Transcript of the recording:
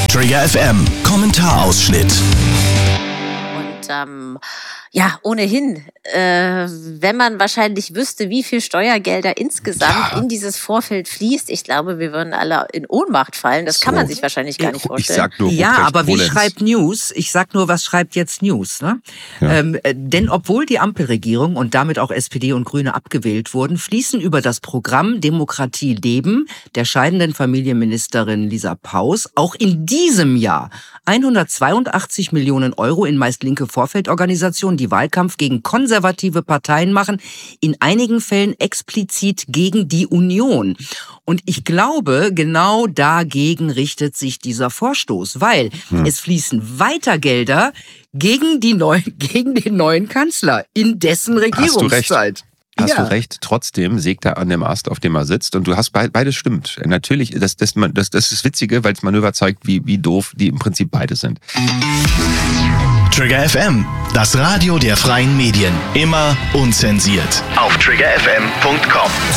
Trigger FM, Kommentarausschnitt. Und ohnehin, wenn man wahrscheinlich wüsste, wie viel Steuergelder insgesamt in dieses Vorfeld fließt, ich glaube, wir würden alle in Ohnmacht fallen. Das kann man sich wahrscheinlich gar nicht vorstellen. Ich sag nur, aber wie schreibt News? Ich sag nur, was schreibt jetzt News? Ne? Ja. Denn obwohl die Ampelregierung und damit auch SPD und Grüne abgewählt wurden, fließen über das Programm Demokratie leben der scheidenden Familienministerin Lisa Paus auch in diesem Jahr 182 Millionen Euro in meist linke Vorfeldorganisationen, die Wahlkampf gegen konservative Parteien machen, in einigen Fällen explizit gegen die Union. Und ich glaube, genau dagegen richtet sich dieser Vorstoß, weil es fließen weiter Gelder gegen den neuen Kanzler in dessen Regierungszeit. Hast du recht, trotzdem sägt er an dem Ast, auf dem er sitzt. Und du hast beides stimmt. Natürlich, das ist das Witzige, weil das Manöver zeigt, wie doof die im Prinzip beide sind. Trigger FM, das Radio der freien Medien. Immer unzensiert. Auf triggerfm.com.